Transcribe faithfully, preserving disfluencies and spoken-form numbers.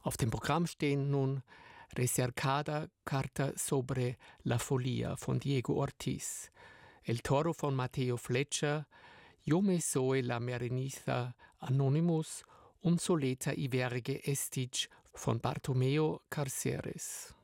Auf dem Programm stehen nun Recercada, Carta sobre la Folia von Diego Ortiz, El Toro von Matteo Flecha, Yo me soy la Mereniza Anonymous und Soleta y verge estic von Bartomeo Carceres.